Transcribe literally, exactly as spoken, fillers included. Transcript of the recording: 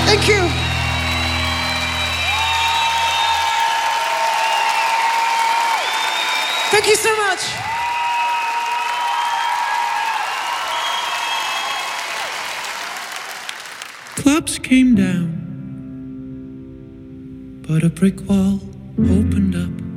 Thank you. Thank you so much. Clubs came down, but a brick wall opened up.